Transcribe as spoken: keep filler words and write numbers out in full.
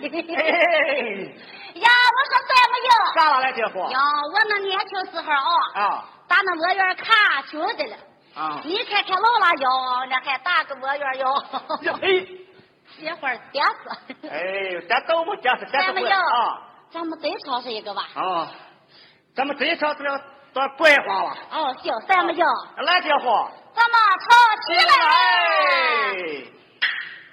呀，我说怎么样？ 咋了来这货？ 呀，我那年轻时候啊， 啊， 打那鹅园看穷的了。 啊， 你看看老了腰，那还打个鹅园腰。 嘿， 这会儿点死。 哎，咱都不点死，点死怎么样？ 啊， 咱们再尝试一个吧。 啊，咱们这场是要到白花了。 哦，行，怎么样？ 来这货， 咱们唱起来。 哎